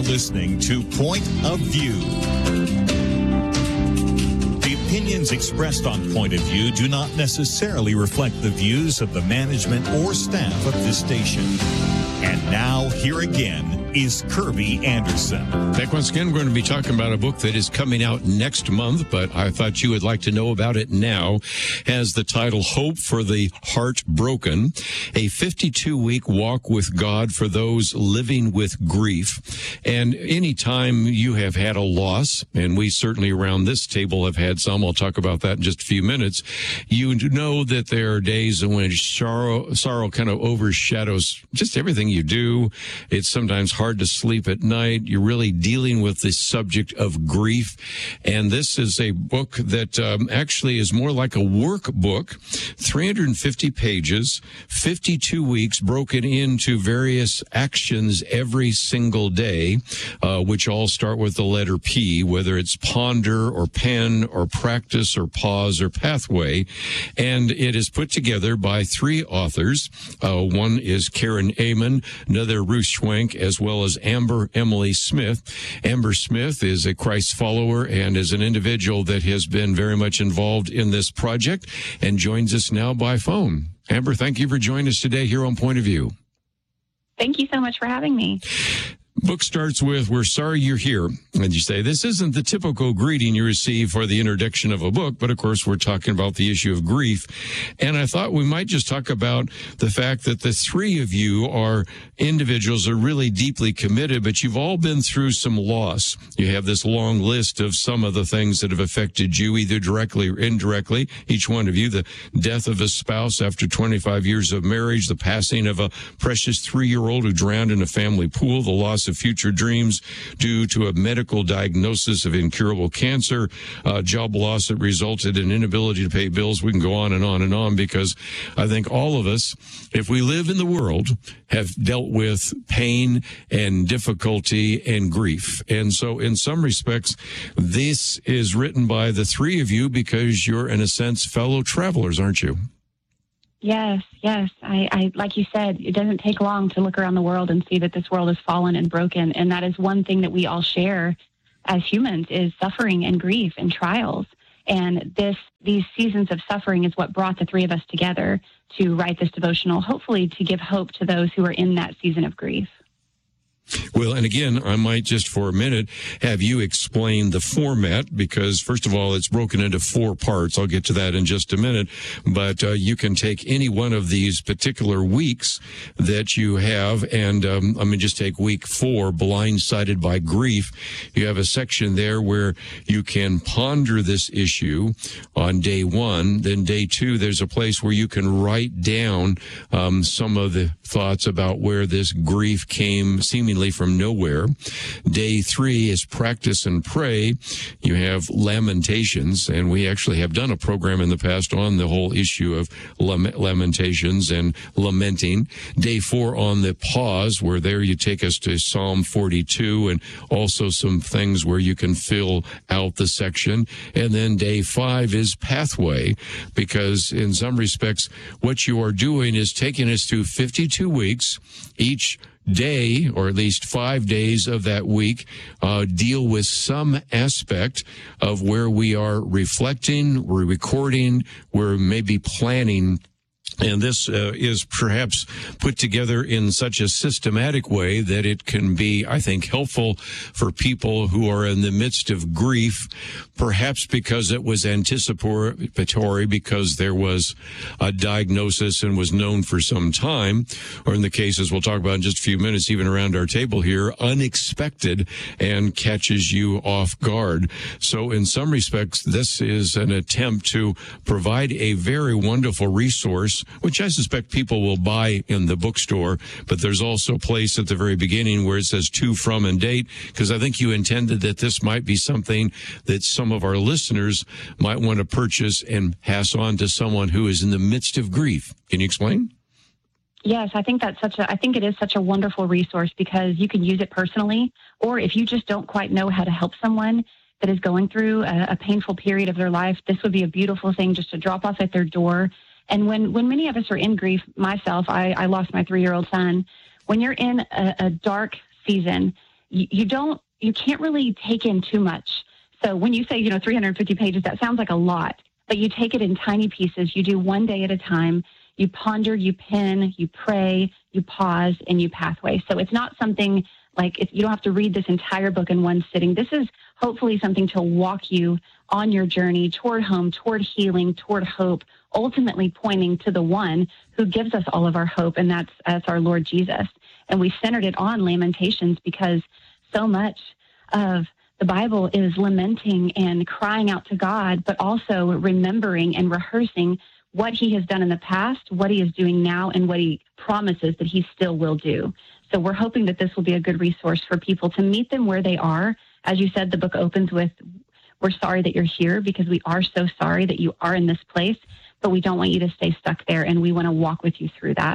are listening to Point of View. The opinions expressed on Point of View do not necessarily reflect the views of the management or staff of this station. And now, here again is Kirby Anderson. Back once again, we're going to be talking about a book that is coming out next month, but I thought you would like to know about it now. Has the title Hope for the Heartbroken, a 52-week walk with God for those living with grief. And anytime you have had a loss, and we certainly around this table have had some, I'll talk about that in just a few minutes, you know that there are days when sorrow kind of overshadows just everything you do. It's sometimes hard to sleep at night. You're really dealing with the subject of grief. And this is a book that actually is more like a workbook, 350 pages, 52 weeks broken into various actions every single day, which all start with the letter P, whether it's ponder or pen or practice or pause or pathway. And it is put together by three authors. One is Karen Amon, another Ruth Schwenk, as well as Amber Emily Smith. Amber Smith is a Christ follower and is an individual that has been very much involved in this project and joins us now by phone. Amber, thank you for joining us today here on Point of View. Thank you so much for having me. Book starts with, "We're sorry you're here." And you say, this isn't the typical greeting you receive for the introduction of a book, but of course we're talking about the issue of grief. And I thought we might just talk about the fact that the three of you are individuals are really deeply committed, but you've all been through some loss. You have this long list of some of the things that have affected you, either directly or indirectly, each one of you: the death of a spouse after 25 years of marriage, the passing of a precious 3-year-old who drowned in a family pool, the loss of future dreams due to a medical diagnosis of incurable cancer, job loss that resulted in inability to pay bills. We can go on and on and on, because I think all of us, if we live in the world, have dealt with pain and difficulty and grief. And so in some respects, this is written by the three of you because you're, in a sense, fellow travelers, aren't you? Yes. I like you said, it doesn't take long to look around the world and see that this world is fallen and broken. And that is one thing that we all share as humans, is suffering and grief and trials. And these seasons of suffering is what brought the three of us together to write this devotional, hopefully to give hope to those who are in that season of grief. Well, and again, I might just for a minute have you explain the format, because first of all, it's broken into 4 parts. I'll get to that in just a minute. But you can take any one of these particular weeks that you have, and just take week 4, Blindsided by Grief. You have a section there where you can ponder this issue on day 1. Then day 2, there's a place where you can write down some of the thoughts about where this grief came seemingly from nowhere. Day 3 is Practice and Pray. You have Lamentations, and we actually have done a program in the past on the whole issue of lamentations and lamenting. Day 4 on the Pause, where there you take us to Psalm 42 and also some things where you can fill out the section. And then day 5 is Pathway, because in some respects, what you are doing is taking us through 52 weeks. Each day, or at least 5 days of that week, deal with some aspect of where we are reflecting, we're recording, we're maybe planning. And this is perhaps put together in such a systematic way that it can be, I think, helpful for people who are in the midst of grief, perhaps because it was anticipatory, because there was a diagnosis and was known for some time, or in the cases we'll talk about in just a few minutes, even around our table here, unexpected and catches you off guard. So in some respects, this is an attempt to provide a very wonderful resource, which I suspect people will buy in the bookstore, but there's also a place at the very beginning where it says to, from, and date, because I think you intended that this might be something that some of our listeners might want to purchase and pass on to someone who is in the midst of grief. Can you explain? Yes, I think it is such a wonderful resource, because you can use it personally, or if you just don't quite know how to help someone that is going through a painful period of their life, this would be a beautiful thing just to drop off at their door. And when many of us are in grief, myself, I lost my 3-year-old son. When you're in a dark season, you can't really take in too much. So when you say, 350 pages, that sounds like a lot, but you take it in tiny pieces. You do one day at a time. You ponder, you pen, you pray, you pause, and you pathway. So it's not something like you don't have to read this entire book in one sitting. This is hopefully something to walk you on your journey toward home, toward healing, toward hope, ultimately pointing to the one who gives us all of our hope, and that's our Lord Jesus. And we centered it on Lamentations because so much of the Bible is lamenting and crying out to God, but also remembering and rehearsing what he has done in the past, what he is doing now, and what he promises that he still will do. So we're hoping that this will be a good resource for people to meet them where they are. As you said, the book opens with, we're sorry that you're here because we are so sorry that you are in this place, but we don't want you to stay stuck there, and we want to walk with you through that.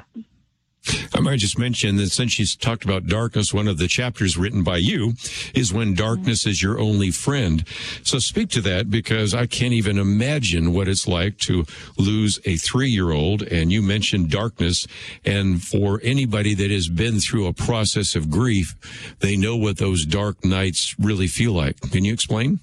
I might just mention that since she's talked about darkness, one of the chapters written by you is When Darkness is Your Only Friend. So speak to that, because I can't even imagine what it's like to lose a 3-year-old. And you mentioned darkness. And for anybody that has been through a process of grief, they know what those dark nights really feel like. Can you explain?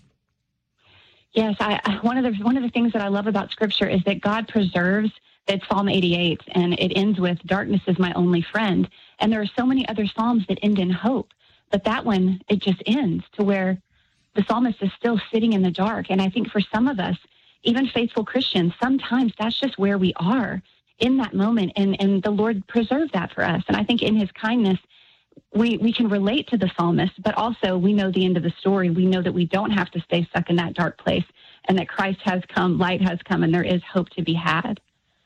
Yes, one of the things that I love about Scripture is that God preserves. It's Psalm 88, and it ends with, darkness is my only friend. And there are so many other Psalms that end in hope. But that one, it just ends to where the psalmist is still sitting in the dark. And I think for some of us, even faithful Christians, sometimes that's just where we are in that moment. And the Lord preserved that for us. And I think in his kindness, we can relate to the psalmist, but also we know the end of the story. We know that we don't have to stay stuck in that dark place, and that Christ has come, light has come, and there is hope to be had.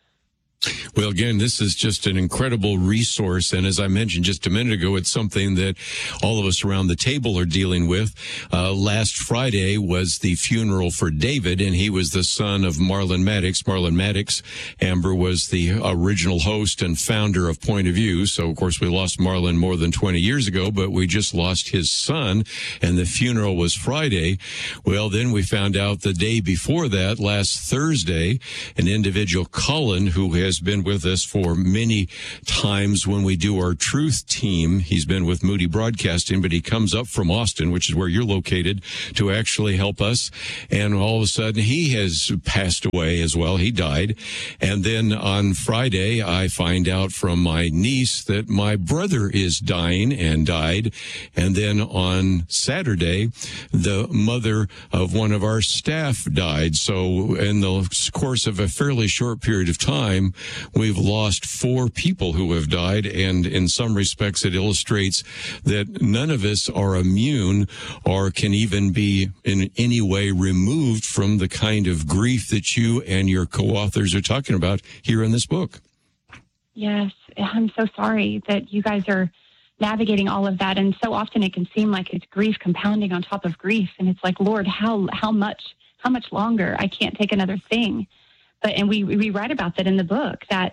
Well, again, this is just an incredible resource. And as I mentioned just a minute ago, it's something that all of us around the table are dealing with. Last Friday was the funeral for David, and he was the son of Marlon Maddox. Marlon Maddox, Amber, was the original host and founder of Point of View. So, of course, we lost Marlon more than 20 years ago, but we just lost his son, and the funeral was Friday. Well, then we found out the day before that, last Thursday, an individual, Cullen, who has been with us for many times when we do our Truth Team. He's been with Moody Broadcasting, but he comes up from Austin, which is where you're located, to actually help us. And all of a sudden, he has passed away as well. He died. And then on Friday, I find out from my niece that my brother is dying and died. And then on Saturday, the mother of one of our staff died. So in the course of a fairly short period of time, we've lost 4 people who have died, and in some respects it illustrates that none of us are immune or can even be in any way removed from the kind of grief that you and your co-authors are talking about here in this book. Yes, I'm so sorry that you guys are navigating all of that, and so often it can seem like it's grief compounding on top of grief, and it's like, Lord, how much longer? I can't take another thing. And we write about that in the book, that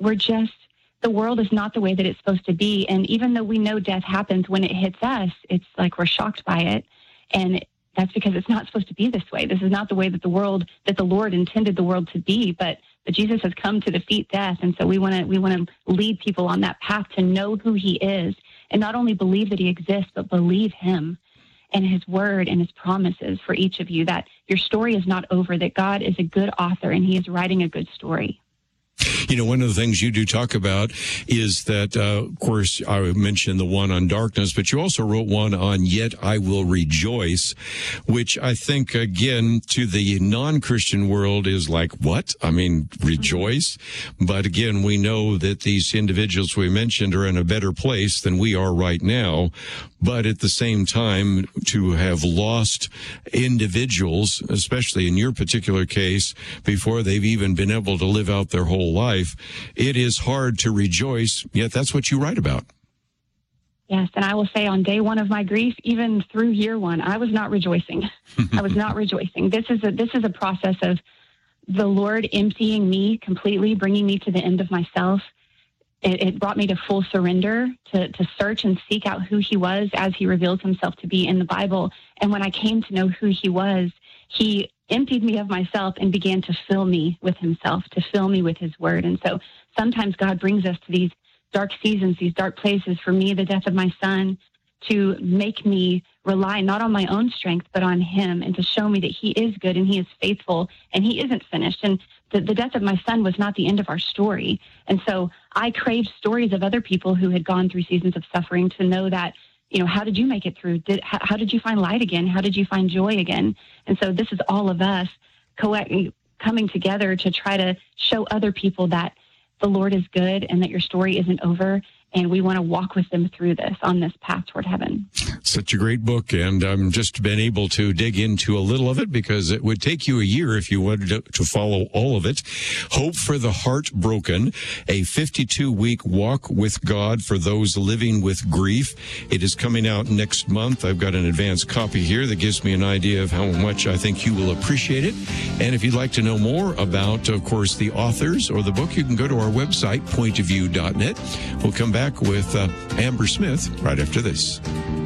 the world is not the way that it's supposed to be. And even though we know death happens, when it hits us, it's like we're shocked by it. And that's because it's not supposed to be this way. This is not the way that the Lord intended the world to be. But Jesus has come to defeat death. And so we want to lead people on that path to know who he is, and not only believe that he exists, but believe him and his word and his promises for each of you, that your story is not over, that God is a good author and he is writing a good story. You know, one of the things you do talk about is that, of course, I mentioned the one on darkness, but you also wrote one on Yet I Will Rejoice, which I think, again, to the non-Christian world is like, what? I mean, rejoice? But again, we know that these individuals we mentioned are in a better place than we are right now. But at the same time, to have lost individuals, especially in your particular case, before they've even been able to live out their whole life, it is hard to rejoice, yet that's what you write about. Yes, and I will say on day one of my grief, even through year one, I was not rejoicing. I was not rejoicing. This is a process of the Lord emptying me completely, bringing me to the end of myself. It brought me to full surrender, to search and seek out who he was as he reveals himself to be in the Bible. And when I came to know who he was, he emptied me of myself and began to fill me with himself, to fill me with his word. And so sometimes God brings us to these dark seasons, these dark places. For me, the death of my son, to make me rely not on my own strength, but on him, and to show me that he is good and he is faithful and he isn't finished. And the death of my son was not the end of our story. And so I craved stories of other people who had gone through seasons of suffering to know that, how did you make it through? How did you find light again? How did you find joy again? And so this is all of us coming together to try to show other people that the Lord is good and that your story isn't over. And we want to walk with them through this, on this path toward heaven. Such a great book, and I've just been able to dig into a little of it because it would take you a year if you wanted to follow all of it. Hope for the Heartbroken, a 52-week walk with God for those living with grief. It is coming out next month. I've got an advanced copy here that gives me an idea of how much I think you will appreciate it. And if you'd like to know more about, of course, the authors or the book, you can go to our website, pointofview.net. We'll come back with Amber Smith right after this.